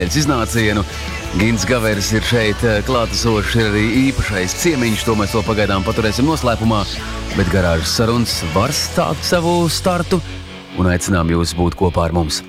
Iznācienu. Gins Gaveris ir šeit klātesošs, ir arī īpašais ciemiņš, to mēs vēl pagaidām paturēsim noslēpumā, bet garāžas sarunas var stākt savu startu un aicinām jūs būt kopā ar mums.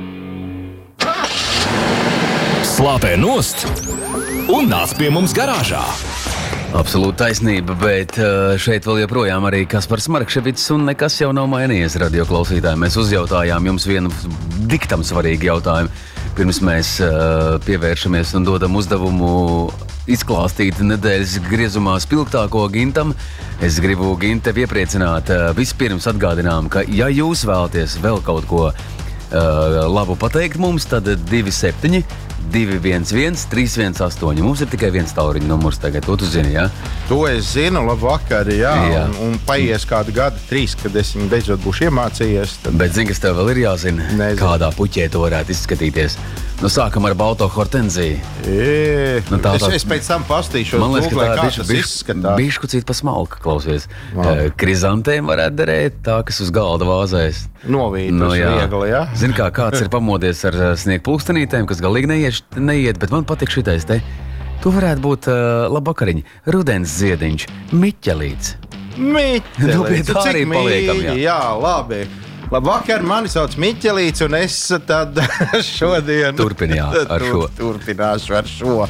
Slāpē nost un nāc pie mums garāžā. Absolūti taisnība, bet šeit vēl joprojām arī Kaspars Markševits un nekas jau nav mainījies radio klausītāji. Mēs uzjautājām jums vienu diktam svarīgu jautājumu. Pirms mēs pievēršamies un dodam uzdevumu izklāstīt nedēļas griezumā spilgtāko Gintam. Es gribu Ginte iepriecināt. Vispirms atgādinām, ka ja jūs vēlaties vēl kaut ko labu pateikt mums, tad 27 211 318. Mums ir tikai viens tauriņa numurs tagad, to tu zini, jā? To es zinu, labvakar, jā. Un paies kādu gadu 3, kad es viņu beidzot būšu iemācījies. Tad... Bet zini, kas tev vēl ir jāzina? Nezinu. Kādā puķē to varētu izskatīties. Nu, sākam ar balto hortenziju. Nu, es pēc tam pastīšos Google, kā tas izskatās. Biškucīt pa smalku, klausies. Krizantēm varētu derēt tā, kas uz galda vāzēs. Novītus viegli, jā. Zini, kā kāds ir pamodies ar sniegpulkstenītēm, kas galīgi neiet, bet man patīk šitais te. Tu varētu būt labvakariņi, rudens ziediņš, Miķelīts. Miķelīts, nu, pie tā arī paliekam, jā. Jā, labi. Labvakar, mani sauc Miķelīts, un es tad šodien... Turpināšu ar šo.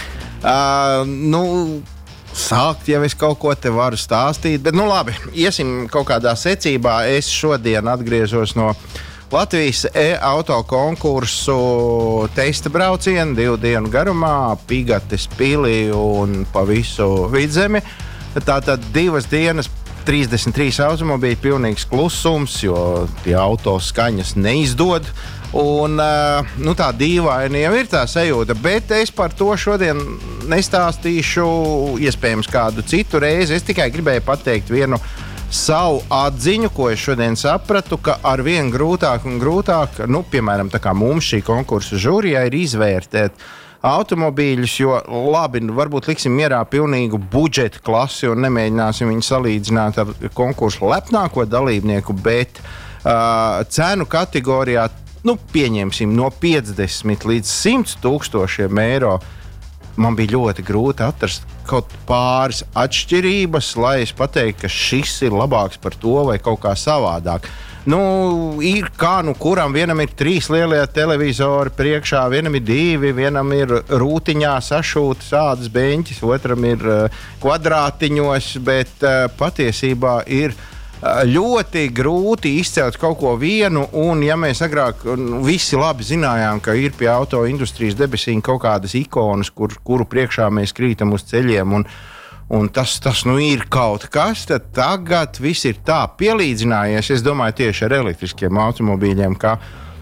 Sākt jau es kaut ko te varu stāstīt, bet labi, iesim kaut kādā secībā. Es šodien atgriežos no Latvijas e-auto konkursu testa braucienu 2 dienu garumā, Pigates pilī un pa visu Vidzemi. Tātad 2 dienas, 33 automobīļi, pilnīgs klusums, jo tie auto skaņas neizdod. Un tā dīvaini jau ir tā sajūta, bet es par to šodien nestāstīšu, iespējams kādu citu reizi. Es tikai gribēju pateikt vienu savu atziņu, ko es šodien sapratu, ka arvien grūtāk un grūtāk, piemēram, tā kā mums šī konkursa žūrijā ir izvērtēt automobīļus, jo labi, varbūt liksim mierā pilnīgu budžeta klasi un nemēģināsim viņu salīdzināt ar konkursu lepnāko dalībnieku, bet cenu kategorijā, pieņemsim no 50 līdz 100 tūkstošiem eiro, man bija ļoti grūti atrast kaut pāris atšķirības, lai es pateiktu, ka šis ir labāks par to vai kaut kā savādāk. Ir kā, kuram vienam ir 3 lielie televizori priekšā, vienam ir 2, vienam ir rūtiņā sašūtas ādas beņķis, otram ir kvadrātiņos, bet patiesībā ir ļoti grūti izcelt kaut ko vienu, un ja mēs agrāk visi labi zinājām, ka ir pie auto industrijas debesīm kaut kādas ikonas, kuru priekšā mēs krītam uz ceļiem, un tas ir kaut kas, tad tagad viss ir tā pielīdzinājies, es domāju, tieši ar elektriskiem automobīļiem, ka,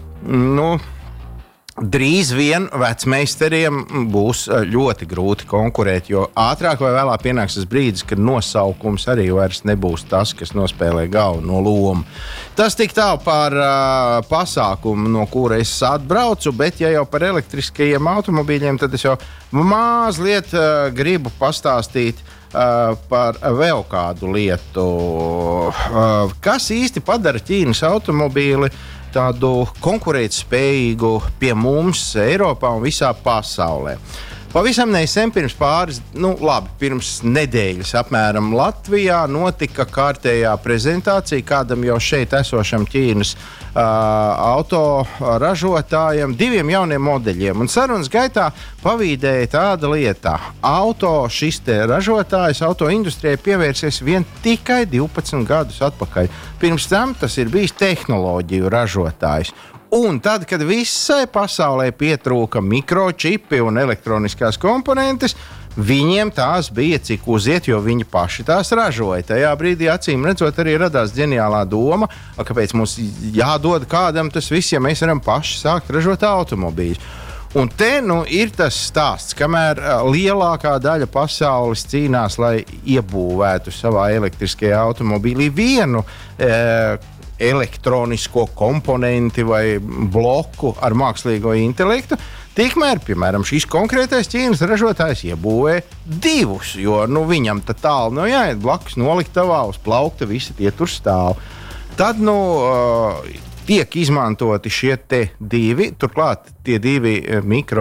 drīz vien vecmeistariem būs ļoti grūti konkurēt, jo ātrāk vai vēlāk pienāks tas brīdis, kad nosaukums arī vairs nebūs tas, kas nospēlē galveno lomu. Tas tik tālu par pasākumu, no kura es atbraucu, bet ja jau par elektriskajiem automobīļiem, tad es jau mazliet gribu pastāstīt par vēl kādu lietu. Kas īsti padara Ķīnas automobīli tādu konkurētspējīgu pie mums Eiropā un visā pasaulē? Pavisam nesen pirms nedēļas apmēram Latvijā notika kārtējā prezentācija kādam jau šeit esošam Ķīnas auto ražotājam 2 jauniem modeļiem. Un sarunas gaitā pavīdēja tāda lieta. Šis te ražotājs auto industrijai pievērsies vien tikai 12 gadus atpakaļ. Pirms tam tas ir bijis tehnoloģiju ražotājs. Un tad, kad visai pasaulē pietrūka mikročipi un elektroniskās komponentes, viņiem tās bija cik uziet, jo viņi paši tās ražoja. Tajā brīdī, acīm redzot, arī radās ģeniālā doma, kāpēc mums jādod kādam tas viss, ja mēs varam paši sākt ražot automobīļus. Un te ir tas stāsts, kamēr lielākā daļa pasaules cīnās, lai iebūvētu savā elektriskajā automobīlī vienu elektronisko komponenti vai bloku ar mākslīgo intelektu, tikmēr, piemēram, šis konkrētais Ķīnas ražotājs iebūvē 2, jo viņam tālu jāiet blakus noliktavā uz plaukta, visi tie tur stāv. Tad tiek izmantoti šie te divi, turklāt tie divi mikro